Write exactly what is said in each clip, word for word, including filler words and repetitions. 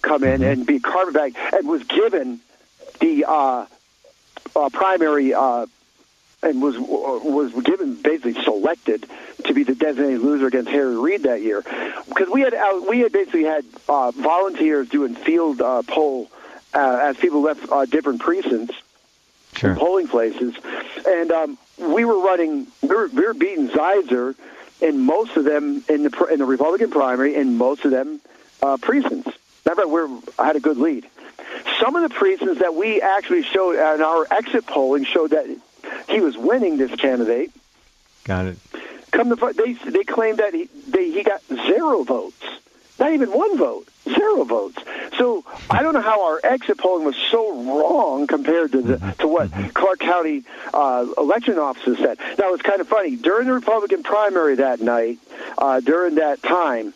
come in mm-hmm. and be carpetbagged, and was given the uh, uh, primary uh, and was was given basically selected to be the designated loser against Harry Reid that year, because we had uh, we had basically had uh, volunteers doing field uh, poll uh, as people left uh, different precincts, sure. and polling places, and um, we were running we were, we were beating Zizer in most of them in the in the Republican primary in most of them uh, precincts. Remember, we I had a good lead. Some of the precincts that we actually showed in our exit polling showed that he was winning, this candidate. Got it. Come to they they claimed that he they, he got zero votes, not even one vote, zero votes. So I don't know how our exit polling was so wrong compared to the, to what Clark County uh, election officers said. Now it's kind of funny during the Republican primary that night, uh, during that time.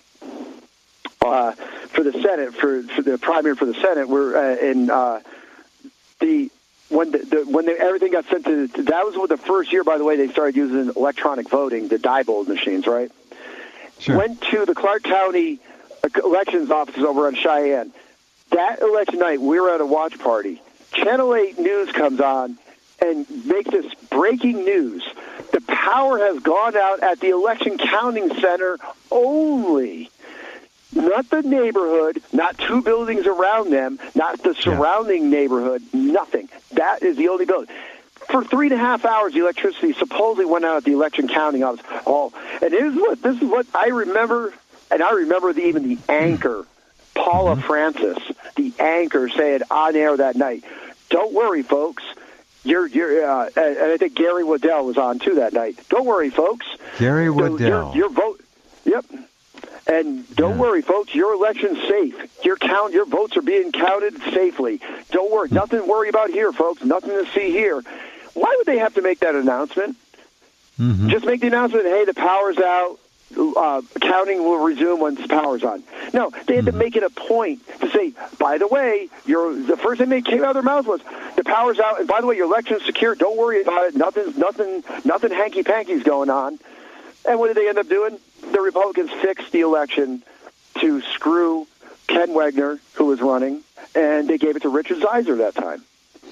Uh, for the Senate, for, for the primary for the Senate, we're uh, in uh, the when the, the when the, everything got sent to, to that was the first year, by the way, they started using electronic voting, the Diebold machines, right? Sure. Went to the Clark County elections offices over on Cheyenne. That election night, we were at a watch party. Channel eight News comes on and makes this breaking news. The power has gone out at the election counting center only. Not the neighborhood, not two buildings around them, not the surrounding yeah. neighborhood, nothing. That is the only building. For three and a half hours, the electricity supposedly went out at the election counting office. Oh, and this is what this is what I remember, and I remember the, even the anchor, Paula mm-hmm. Francis, the anchor, said on air that night, "Don't worry, folks. You're you're." Uh, and I think Gary Waddell was on too that night. Don't worry, folks. Gary Waddell. Your, your vote. Yep. And don't yeah. worry, folks, your election's safe. Your count, your votes are being counted safely. Don't worry. Nothing to worry about here, folks. Nothing to see here. Why would they have to make that announcement? Mm-hmm. Just make the announcement, hey, the power's out. Uh, counting will resume once the power's on. No, they had mm-hmm. to make it a point to say, by the way, your the first thing they came out of their mouth was, the power's out, and by the way, your election's secure. Don't worry about it. Nothing's, nothing, nothing hanky-panky's going on. And what did they end up doing? The Republicans fixed the election to screw Ken Wagner, who was running, and they gave it to Richard Zizer that time.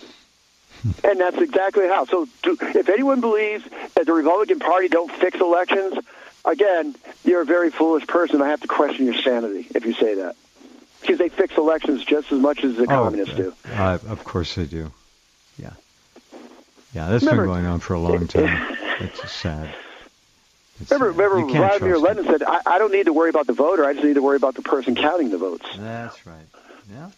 And that's exactly how. So do, if anyone believes that the Republican Party don't fix elections, again, you're a very foolish person. I have to question your sanity if you say that. Because they fix elections just as much as the oh, communists do. Uh, of course they do. Yeah. Yeah, this Remember, has been going on for a long time. It's sad. It's, remember, uh, remember Vladimir Lenin said, I, I don't need to worry about the voter, I just need to worry about the person counting the votes. That's right. Yeah.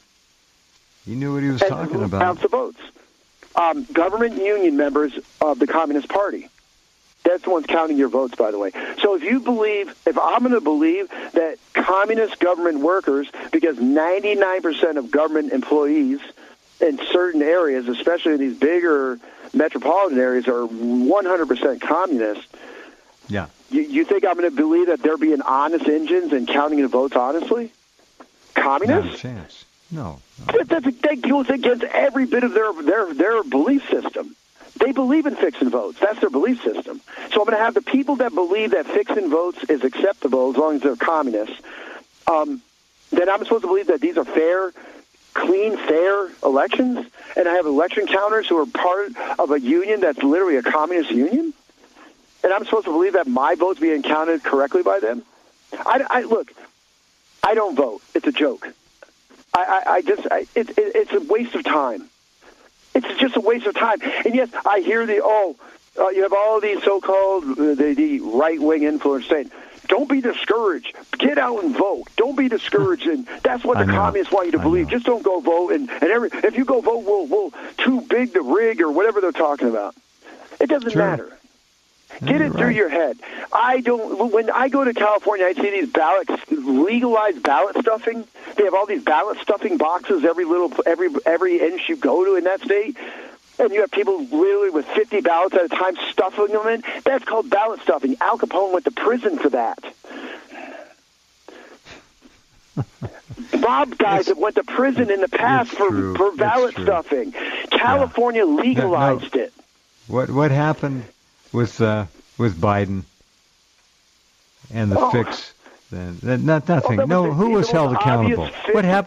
He knew what he was and talking who about. Counts the votes. Um, government union members of the Communist Party. That's the ones counting your votes, by the way. So if you believe, if I'm going to believe that communist government workers, because ninety-nine percent of government employees in certain areas, especially in these bigger metropolitan areas, are one hundred percent communist, yeah. You, you think I'm going to believe that they're being honest engines and counting the votes honestly? Communists? Not a chance. No. no. That, that goes against every bit of their, their, their belief system. They believe in fixing votes. That's their belief system. So I'm going to have the people that believe that fixing votes is acceptable as long as they're communists. Um, then I'm supposed to believe that these are fair, clean, fair elections? And I have election counters who are part of a union that's literally a communist union? And I'm supposed to believe that my vote's being counted correctly by them? I, I look, I don't vote. It's a joke. I, I, I just, I, it, it, it's a waste of time. It's just a waste of time. And yes, I hear the, oh, uh, you have all these so-called, uh, the, the right-wing influencers saying, don't be discouraged. Get out and vote. Don't be discouraged. And that's what the communists want you to believe. Just don't go vote. And, and every, if you go vote, we'll, we'll too big to rig or whatever they're talking about. It doesn't True. matter. Get it right. through your head. I don't. When I go to California, I see these ballots, legalized ballot stuffing. They have all these ballot stuffing boxes every little, every every inch you go to in that state, and you have people literally with fifty ballots at a time stuffing them in. That's called ballot stuffing. Al Capone went to prison for that. Mob guys that went to prison in the past for, for ballot stuffing. California yeah. legalized no, no. it. What what happened with uh, with Biden and the oh. fix? Then not nothing. Oh, no, was who was held accountable? What happened?